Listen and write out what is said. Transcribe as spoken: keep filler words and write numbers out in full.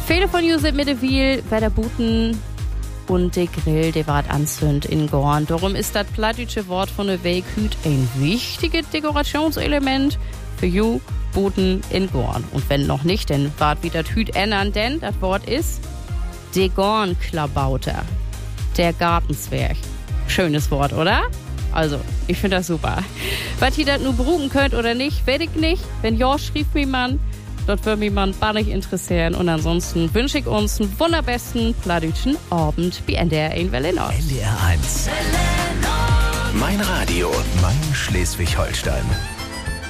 Viele von ihr sind mittlerweile bei der Buten und der Grill, der ward anzünd in Gorn. Darum ist das plattdeutsche Wort von der Weg hüt ein wichtiges Dekorationselement für you, Buten in Gorn. Und wenn noch nicht, dann wart wieder das hüt ändern, denn das Wort ist de Gorn-Klabauter. Der Gartenzwerg. Schönes Wort, oder? Also, ich finde das super. Was ihr das nur berufen könnt oder nicht, weiß ich nicht. Wenn ja, schrieb mir man. Das würde mich mal bannig interessieren. Und ansonsten wünsche ich uns einen wunderbesten plattdeutschen Abend bei N D R in Berlin. N D R eins. Mein Radio, mein Schleswig-Holstein.